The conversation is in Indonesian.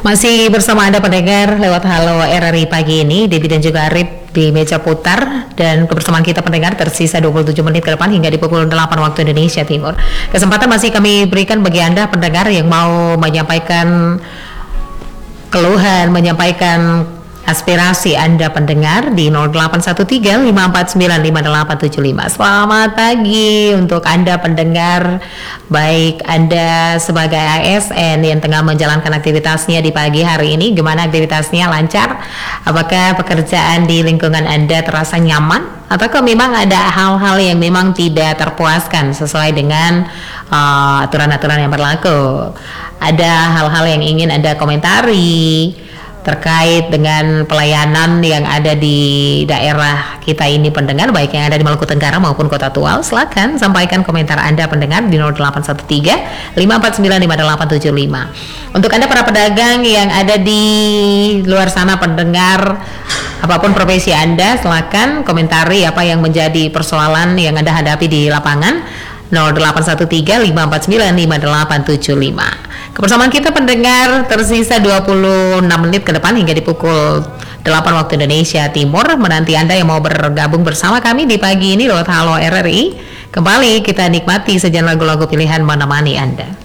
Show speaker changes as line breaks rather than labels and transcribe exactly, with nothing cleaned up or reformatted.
Masih bersama Anda pendengar lewat Halo R R I pagi ini, Debbie dan juga Arif di meja putar, dan kebersamaan kita pendengar tersisa dua puluh tujuh menit ke depan hingga di pukul delapan waktu Indonesia Timur. Kesempatan masih kami berikan bagi Anda pendengar yang mau menyampaikan keluhan, menyampaikan aspirasi Anda pendengar di nol delapan satu tiga lima empat sembilan lima delapan tujuh lima. Selamat pagi untuk Anda pendengar, baik Anda sebagai A S N yang tengah menjalankan aktivitasnya di pagi hari ini. Gimana aktivitasnya, lancar? Apakah pekerjaan di lingkungan Anda terasa nyaman? Ataukah memang ada hal-hal yang memang tidak terpuaskan sesuai dengan uh, aturan-aturan yang berlaku? Ada hal-hal yang ingin Anda komentari terkait dengan pelayanan yang ada di daerah kita ini pendengar, baik yang ada di Maluku Tenggara maupun Kota Tual? Silakan sampaikan komentar Anda pendengar di nol delapan satu tiga lima empat sembilan lima delapan tujuh lima. Untuk Anda para pedagang yang ada di luar sana pendengar, apapun profesi Anda, silakan komentari apa yang menjadi persoalan yang Anda hadapi di lapangan. nol delapan satu tiga lima empat sembilan lima delapan tujuh lima. Kebersamaan kita pendengar tersisa dua puluh enam menit ke depan hingga di pukul delapan waktu Indonesia Timur. Menanti Anda yang mau bergabung bersama kami di pagi ini lewat Halo R R I. Kembali kita nikmati sejenak lagu-lagu pilihan menemani Anda.